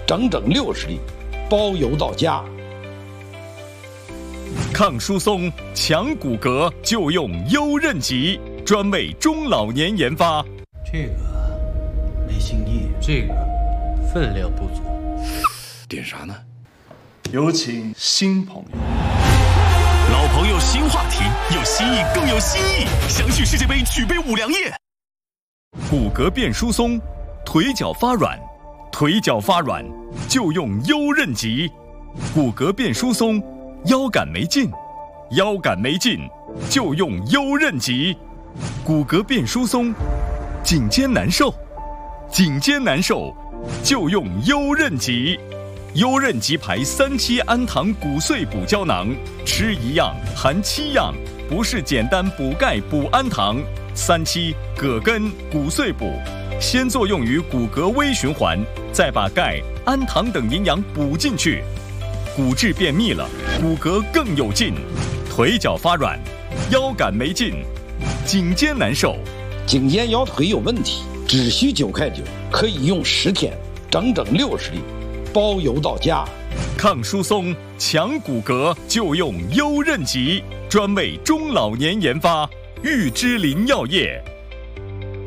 整整60粒，包邮到家。 抗疏松、强骨骼就用优韧脊，专为中老年研发。 这个没新意，这个分量不足。 点啥呢？有请新朋友。 老朋友新话题，有新意更有新意。想去世界杯举杯5粮液。 骨骼变疏松，腿脚发软，腿脚发软就用优韧脊。骨骼变疏松，腰杆没劲，腰杆没劲就用优韧脊。骨骼变疏松，颈肩难受，颈肩难受就用优韧脊。优韧脊牌3期氨糖骨碎补胶囊，吃1样含7样，不是简单补钙补氨糖。3期葛根骨碎补，先作用于骨骼微循环，再把钙、氨糖等营养补进去，骨质变密了，骨骼更有劲。腿脚发软，腰杆没劲，颈肩难受， 颈肩腰腿有问题，只需9块9，可以用10天，整整60粒，包邮到家。 抗疏松、强骨骼就用优韧脊，专为中老年研发。玉芝林药业。